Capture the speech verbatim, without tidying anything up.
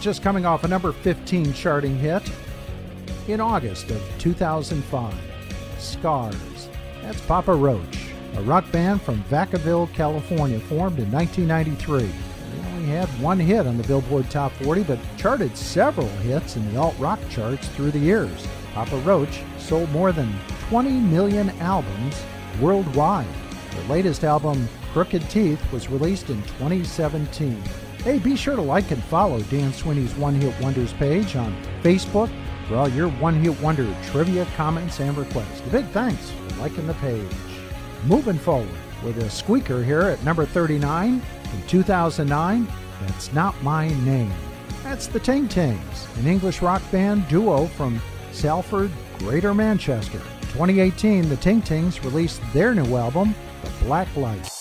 just coming off a number fifteen charting hit in August of two thousand five. Scars. That's Papa Roach, a rock band from Vacaville, California, formed in nineteen ninety-three. They only had one hit on the Billboard Top forty, but charted several hits in the alt-rock charts through the years. Papa Roach sold more than twenty million albums worldwide. Their latest album, Crooked Teeth, was released in twenty seventeen. Hey, be sure to like and follow Dan Sweeney's One Hit Wonders page on Facebook for all your One Hit Wonder trivia, comments, and requests. A big thanks for liking the page. Moving forward with a squeaker here at number thirty-nine in two thousand nine, That's Not My Name. That's the Ting Tings, an English rock band duo from Salford, Greater Manchester. In twenty eighteen, the Ting Tings released their new album, The Black Light.